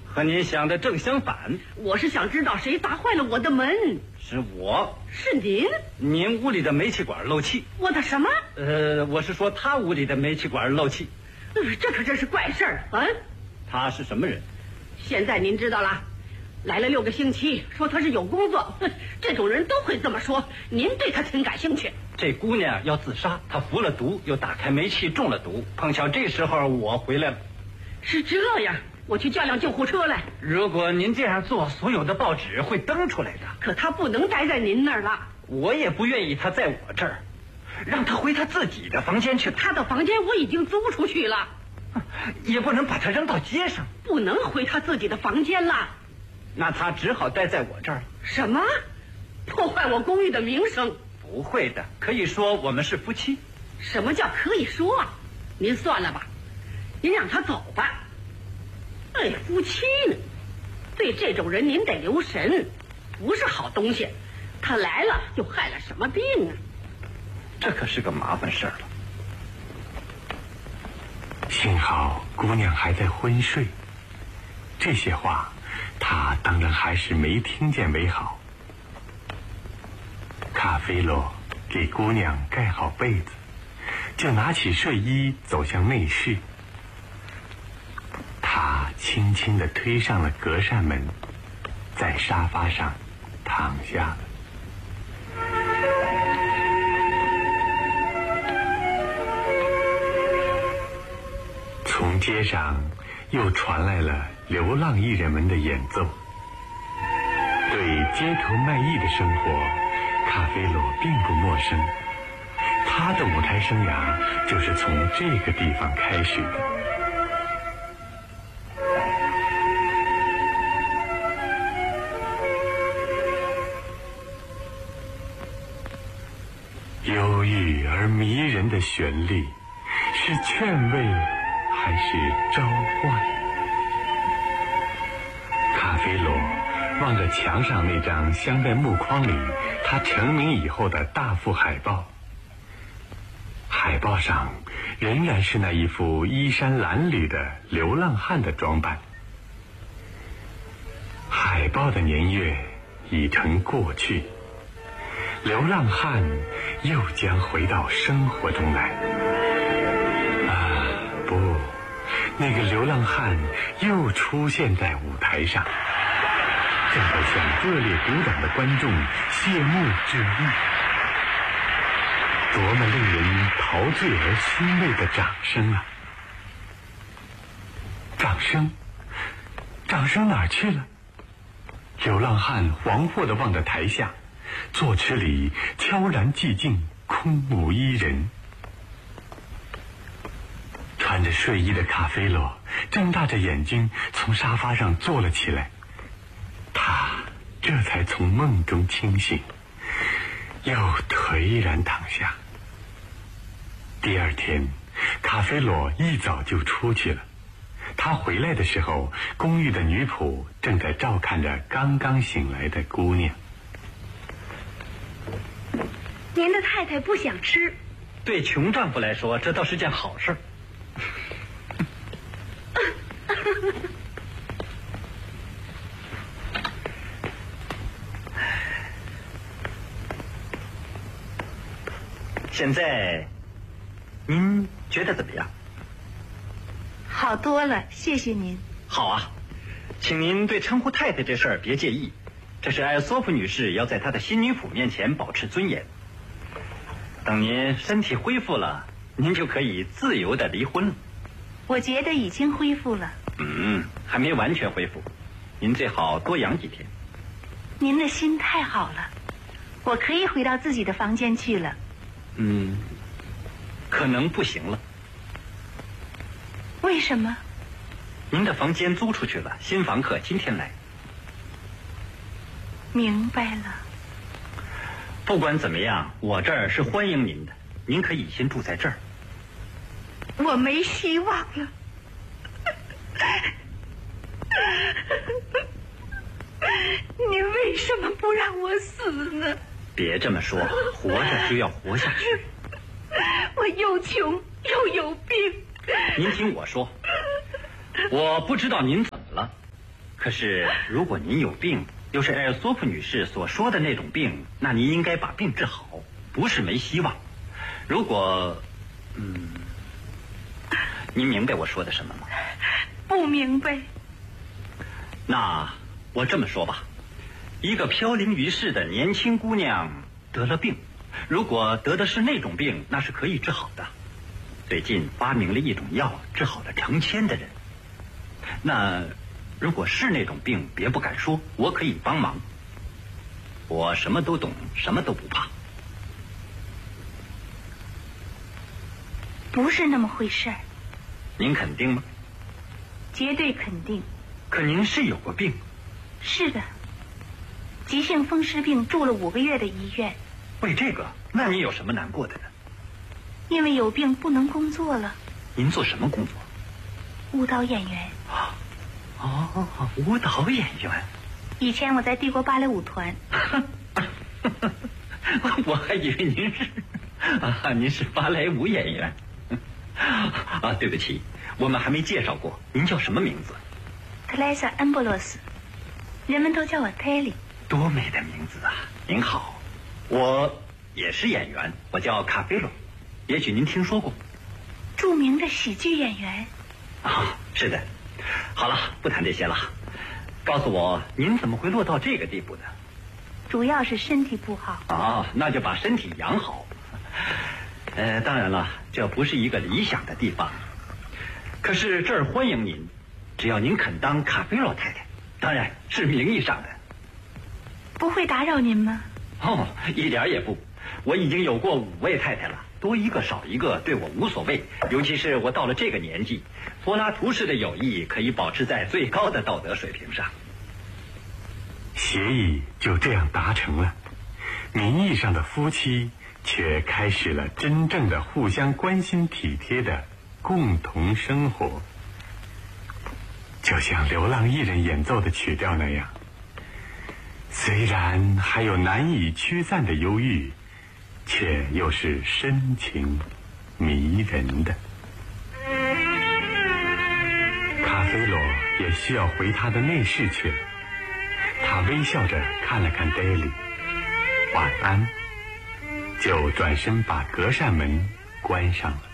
和您想的正相反。 我是想知道谁砸坏了我的门。 是我。 是您？ 您屋里的煤气管漏气。 我的什么？ 我是说他屋里的煤气管漏气。 这可真是怪事儿啊！ 他是什么人？ 现在您知道了。来了6个星期，说他是有工作，这种人都会这么说。您对他挺感兴趣。 这姑娘要自杀，她服了毒，又打开煤气中了毒，碰巧这时候我回来了。 是这样，我去叫辆救护车来。 如果您这样做，所有的报纸会登出来的。 可他不能待在您那儿了。 我也不愿意他在我这儿，让他回他自己的房间去。 他的房间我已经租出去了， 也不能把他扔到街上。 不能回他自己的房间了。 那他只好待在我这儿。 什么？破坏我公寓的名声？ 不会的，可以说我们是夫妻。 什么叫可以说啊？您算了吧，您让他走吧。夫妻呢？对这种人您得留神，不是好东西。他来了又害了什么病啊？ 这可是个麻烦事儿了。 幸好姑娘还在昏睡，这些话他当然还是没听见为好。卡菲罗给姑娘盖好被子，就拿起睡衣走向内室。他轻轻地推上了隔扇门，在沙发上躺下了。从街上又传来了流浪艺人们的演奏。对街头卖艺的生活，卡菲罗并不陌生。他的舞台生涯就是从这个地方开始的。忧郁而迷人的旋律，是劝慰还是召唤？卡菲罗望着墙上那张镶在木框里他成名以后的大幅海报，海报上仍然是那一副衣衫褴褛的流浪汉的装扮。海报的年月已成过去，流浪汉又将回到生活中来。不，那个流浪汉又出现在舞台上，正在向热烈鼓掌的观众谢幕致意。多么令人陶醉而欣慰的掌声啊！掌声哪儿去了？流浪汉惶惑地望着台下，坐池里悄然寂静，空无一人。穿着睡衣的卡菲罗睁大着眼睛从沙发上坐了起来，他这才从梦中清醒，又颓然躺下。第二天，卡菲罗一早就出去了。他回来的时候，公寓的女仆正在照看着刚刚醒来的姑娘。 您的太太不想吃。 对穷丈夫来说，这倒是件好事。现在您觉得怎么样？ 好多了，谢谢您。 好啊，请您对称呼太太这事儿别介意，这是艾索普女士要在她的新女仆面前保持尊严。等您身体恢复了，您就可以自由地离婚了。 我觉得已经恢复了。 还没完全恢复，您最好多养几天。 您的心太好了，我可以回到自己的房间去了。 可能不行了。 为什么？ 您的房间租出去了，新房客今天来。 明白了。 不管怎么样，我这儿是欢迎您的，您可以先住在这儿。 我没希望了。你为什么不让我死呢？ 别这么说，活着就要活下去。 我又穷又有病。 您听我说，我不知道您怎么了， 可是如果您有病，又是艾尔索普女士所说的那种病，那您应该把病治好，不是没希望。如果，您明白我说的什么吗？ 不明白。 那我这么说吧，一个飘零于世的年轻姑娘得了病，如果得的是那种病，那是可以治好的。最近发明了一种药，治好了成千的人。那如果是那种病，别不敢说，我可以帮忙。我什么都懂，什么都不怕。 不是那么回事儿。 您肯定吗？ 绝对肯定。 可您是有过病？ 是的，急性风湿病，住了5个月的医院。 为这个，那你有什么难过的呢？ 因为有病不能工作了。 您做什么工作？ 舞蹈演员。 哦，舞蹈演员。 以前我在帝国芭蕾舞团。 我还以为您是芭蕾舞演员。对不起，我们还没介绍过，您叫什么名字？ 特莱莎·恩波罗斯，人们都叫我泰莉。 多美的名字啊！您好，我也是演员，我叫卡菲罗，也许您听说过。 著名的喜剧演员。 是的。好了，不谈这些了。告诉我，您怎么会落到这个地步呢？ 主要是身体不好。 那就把身体养好。当然了，这不是一个理想的地方，可是这儿欢迎您，只要您肯当卡菲罗太太，当然是名义上的。 不会打扰您吗？ 一点也不，我已经有过5位太太了，多一个少一个对我无所谓，尤其是我到了这个年纪，柏拉图式的友谊可以保持在最高的道德水平上。 协议就这样达成了，名义上的夫妻却开始了真正的互相关心体贴的共同生活。就像流浪艺人演奏的曲调那样，虽然还有难以驱散的忧郁，却又是深情迷人的。卡菲罗也需要回他的内室去了，他微笑着看了看 Daily， 晚安，就转身把隔扇门关上了。